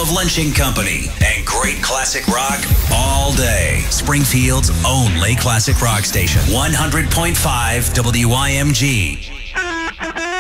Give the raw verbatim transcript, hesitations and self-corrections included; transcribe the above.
of Lynching Company and great classic rock all day. Springfield's only classic rock station, one hundred point five W I M G.